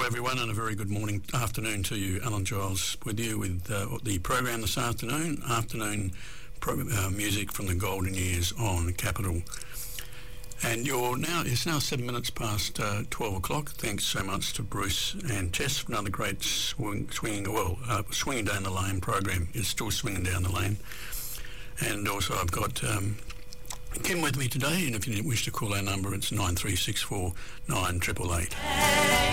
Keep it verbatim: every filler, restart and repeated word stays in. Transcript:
everyone, and a very good morning, afternoon to you. Alan Giles with you with uh, the program this afternoon. Afternoon pro- uh, music from the golden years on Capital. And you're now it's now seven minutes past uh, twelve o'clock. Thanks so much to Bruce and Tess for another great swing, swinging, well, uh, swinging down the lane program. It's still swinging down the lane. And also I've got um, Kim with me today, and if you wish to call our number, it's nine three six four nine eight eight eight.